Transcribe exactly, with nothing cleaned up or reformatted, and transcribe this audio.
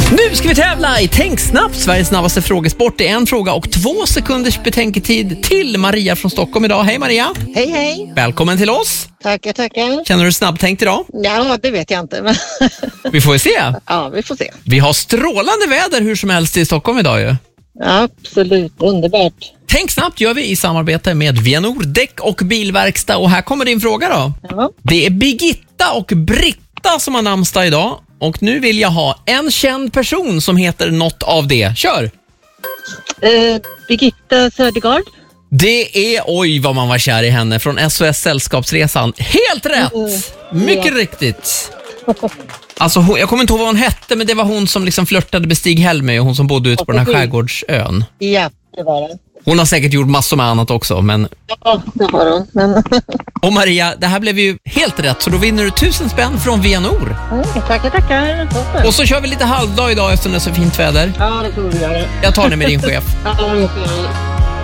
Nu ska vi tävla i Tänk snabbt, Sveriges snabbaste frågesport. Det är en fråga och två sekunders betänketid till Maria från Stockholm idag. Hej Maria! Hej hej! Välkommen till oss! Tackar, tackar. Känner du snabbtänkt idag? Ja, det vet jag inte. Men vi får ju se. Ja, vi får se. Vi har strålande väder hur som helst i Stockholm idag ju. Absolut, underbart. Tänk snabbt gör vi i samarbete med Vianor Däck och Bilverkstad. Och här kommer din fråga då. Ja. Det är Birgitta och Britta som har namnsdag idag. Och nu vill jag ha en känd person som heter något av det. Kör! Eh, Birgitta Södergaard. Det är, oj vad man var kär i henne, från S O S Sällskapsresan. Helt rätt! Mm. Mycket Ja. riktigt. Alltså, hon, jag kommer inte ihåg vad hon hette, men det var hon som liksom flörtade med Stig Helmer och hon som bodde ute på den här skärgårdsön. Ja, det var det. Hon har säkert gjort massor med annat också, men... Ja, det har hon. Men... Och Maria, det här blev ju helt rätt, så då vinner du tusen spänn från Vianor. Mm, tackar, tackar. Toppen. Och så kör vi lite halvdag idag eftersom det är så fint väder. Ja, det får vi göra. Jag tar det med din chef. Ja, det får vi göra.